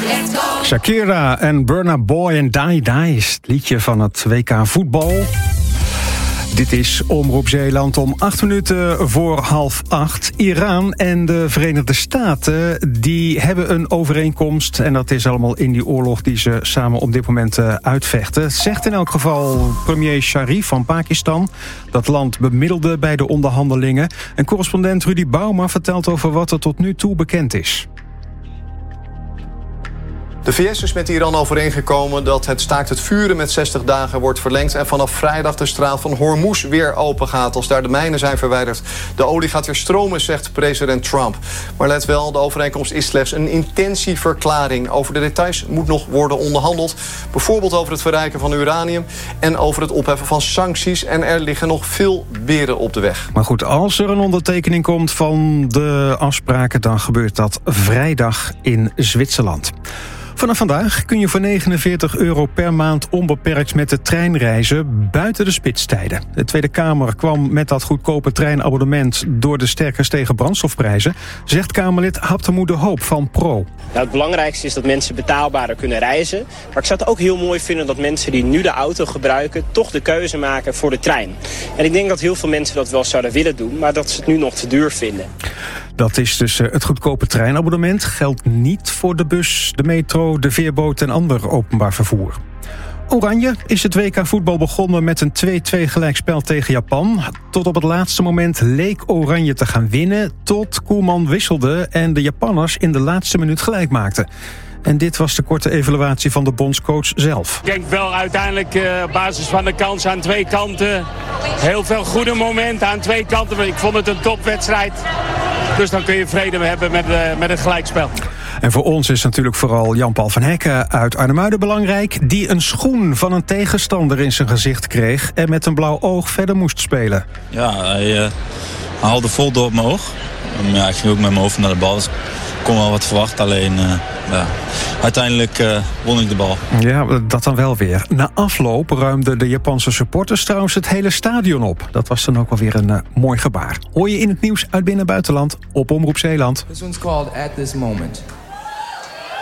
Shakira en Burna Boy en Die Die is het liedje van het WK voetbal. Dit is Omroep Zeeland om 7:08. Iran en de Verenigde Staten die hebben een overeenkomst. En dat is allemaal in die oorlog die ze samen op dit moment uitvechten. Zegt in elk geval premier Sharif van Pakistan. Dat land bemiddelde bij de onderhandelingen. En correspondent Rudy Bouma vertelt over wat er tot nu toe bekend is. De VS is met Iran overeengekomen dat het staakt het vuren met 60 dagen wordt verlengd en vanaf vrijdag de straat van Hormuz weer open gaat als daar de mijnen zijn verwijderd. De olie gaat weer stromen, zegt president Trump. Maar let wel, de overeenkomst is slechts een intentieverklaring. Over de details moet nog worden onderhandeld. Bijvoorbeeld over het verrijken van uranium en over het opheffen van sancties. En er liggen nog veel beren op de weg. Maar goed, als er een ondertekening komt van de afspraken, dan gebeurt dat vrijdag in Zwitserland. Vanaf vandaag kun je voor €49 per maand onbeperkt met de trein reizen buiten de spitstijden. De Tweede Kamer kwam met dat goedkope treinabonnement door de sterk gestegen brandstofprijzen, zegt Kamerlid Haptemoe de Hoop van Pro. Nou, het belangrijkste is dat mensen betaalbaarder kunnen reizen. Maar ik zou het ook heel mooi vinden dat mensen die nu de auto gebruiken toch de keuze maken voor de trein. En ik denk dat heel veel mensen dat wel zouden willen doen, maar dat ze het nu nog te duur vinden. Dat is dus het goedkope treinabonnement. Geldt niet voor de bus, de metro, de veerboot en ander openbaar vervoer. Oranje is het WK voetbal begonnen met een 2-2 gelijkspel tegen Japan. Tot op het laatste moment leek Oranje te gaan winnen, tot Koeman wisselde en de Japanners in de laatste minuut gelijk maakten. En dit was de korte evaluatie van de bondscoach zelf. Ik denk wel uiteindelijk op basis van de kans aan twee kanten. Heel veel goede momenten aan twee kanten. Ik vond het een topwedstrijd. Dus dan kun je vrede hebben met het gelijkspel. En voor ons is natuurlijk vooral Jan-Paul van Hekken uit Arnhemuiden belangrijk, die een schoen van een tegenstander in zijn gezicht kreeg en met een blauw oog verder moest spelen. Ja, hij haalde vol door op mijn oog. Ja, ik ging ook met mijn hoofd naar de bal. Dus ik kon wel wat verwacht, alleen uiteindelijk won ik de bal. Ja, dat dan wel weer. Na afloop ruimden de Japanse supporters trouwens het hele stadion op. Dat was dan ook wel weer een mooi gebaar. Hoor je in het nieuws uit binnen- en buitenland op Omroep Zeeland. This one's called At This Moment.